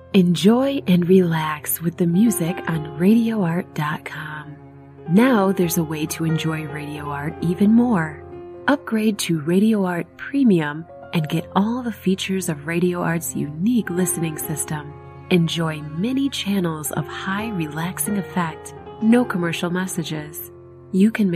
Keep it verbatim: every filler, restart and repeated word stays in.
Enjoy and relax with the music on radio art dot com. Now there's a way to enjoy Radio Art even more. Upgrade to Radio Art Premium and get all the features of Radio Art's unique listening system. Enjoy many channels of high relaxing effect, no commercial messages. You can